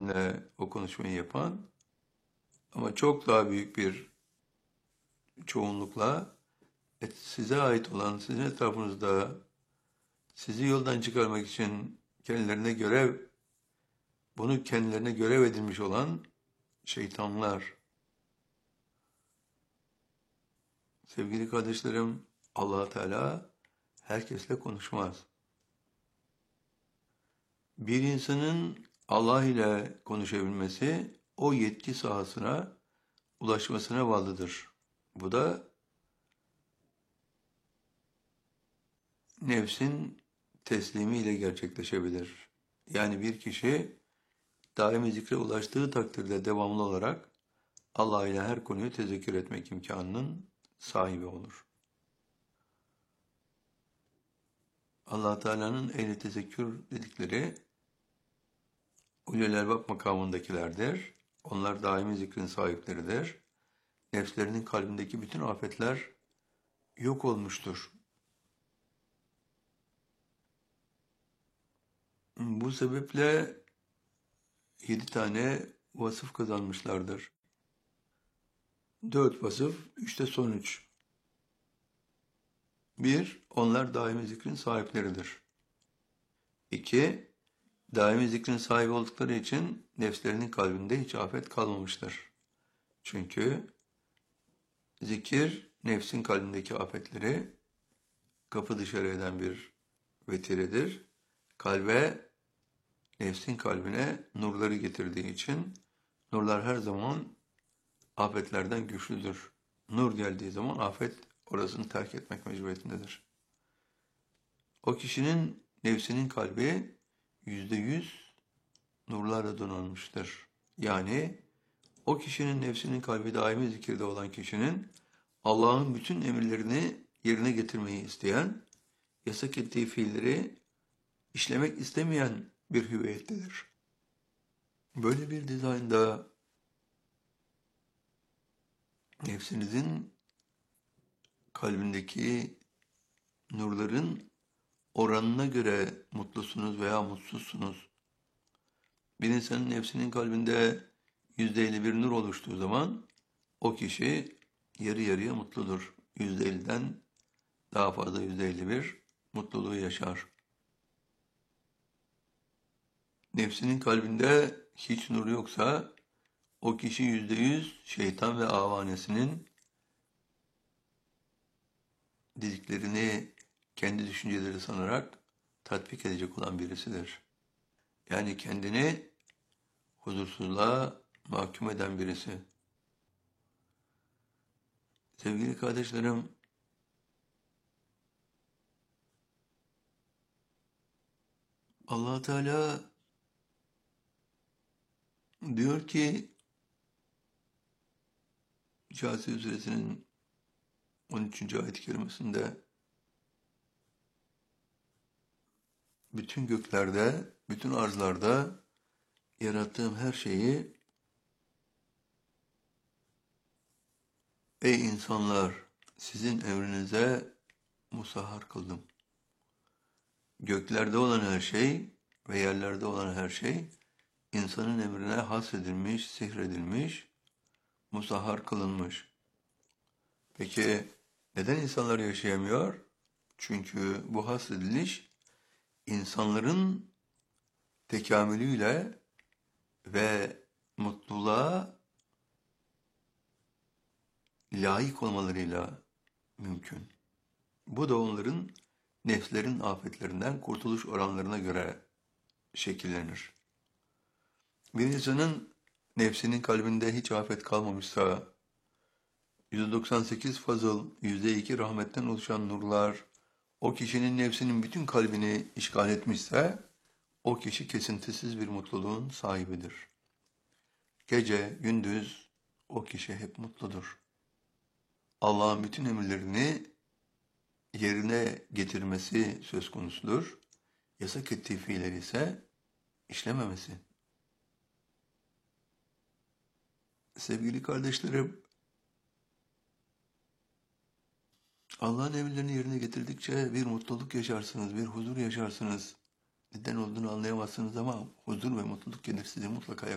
sizinle o konuşmayı yapan ama çok daha büyük bir çoğunlukla size ait olan, sizin etrafınızda sizi yoldan çıkarmak için bunu kendilerine görev edilmiş olan şeytanlar. Sevgili kardeşlerim, Allah Teala herkesle konuşmaz. Bir insanın Allah ile konuşabilmesi o yetki sahasına ulaşmasına bağlıdır. Bu da nefsin teslimiyle gerçekleşebilir. Yani bir kişi daimi zikre ulaştığı takdirde devamlı olarak Allah ile her konuyu tezekkür etmek imkanının sahibi olur. Allah Teala'nın ehli tezekkür dedikleri ulul elbab makamındakilerdir. Onlar daimi zikrin sahipleridir. Nefslerinin kalbindeki bütün afetler yok olmuştur. Bu sebeple 7 tane vasıf kazanmışlardır. 4 vasıf, 3 de sonuç. 1. Onlar daimi zikrin sahipleridir. 2. Daimi zikrin sahibi oldukları için nefslerinin kalbinde hiç afet kalmamıştır. Çünkü zikir nefsin kalbindeki afetleri kapı dışarı eden bir vetiredir. Nefsin kalbine nurları getirdiği için nurlar her zaman afetlerden güçlüdür. Nur geldiği zaman afet orasını terk etmek mecburiyetindedir. O kişinin nefsinin kalbi %100 nurlarla donanmıştır. Yani o kişinin nefsinin kalbi daimi zikirde olan kişinin Allah'ın bütün emirlerini yerine getirmeyi isteyen, yasak ettiği fiilleri işlemek istemeyen bir hüviyettedir. Böyle bir dizaynda nefsinizin kalbindeki nurların oranına göre mutlusunuz veya mutsuzsunuz. Bir insanın nefsinin kalbinde %51 nur oluştuğu zaman o kişi yarı yarıya mutludur. %50'den daha fazla %51 mutluluğu yaşar. Nefsinin kalbinde hiç nur yoksa o kişi %100 şeytan ve avanesinin dediklerini kendi düşünceleri sanarak tatbik edecek olan birisidir. Yani kendini huzursuzluğa mahkum eden birisi. Sevgili kardeşlerim, Allah Teala diyor ki Câsiye Suresinin 13. ayet-i kerimesinde bütün göklerde, bütün arzlarda yarattığım her şeyi ey insanlar sizin emrinize musahhar kıldım. Göklerde olan her şey ve yerlerde olan her şey insanın emrine hasredilmiş, sihredilmiş, musahhar kılınmış. Peki neden insanlar yaşayamıyor? Çünkü bu hasrediliş insanların tekamülüyle ve mutluluğa layık olmalarıyla mümkün. Bu da onların nefslerin afetlerinden kurtuluş oranlarına göre şekillenir. Bir insanın nefsinin kalbinde hiç afet kalmamışsa, %98 fazıl, %2 rahmetten oluşan nurlar, o kişinin nefsinin bütün kalbini işgal etmişse, o kişi kesintisiz bir mutluluğun sahibidir. Gece, gündüz o kişi hep mutludur. Allah'ın bütün emirlerini yerine getirmesi söz konusudur. Yasak ettiği fiilleri ise işlememesi. Sevgili kardeşlerim, Allah'ın emirlerini yerine getirdikçe bir mutluluk yaşarsınız, bir huzur yaşarsınız. Neden olduğunu anlayamazsınız ama huzur ve mutluluk gelir sizi mutlaka